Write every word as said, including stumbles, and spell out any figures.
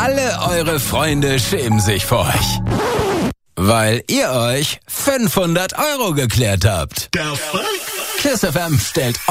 alle eure Freunde schämen sich vor euch. Weil ihr euch fünfhundert Euro geklärt habt. Der Frank? KISS F M stellt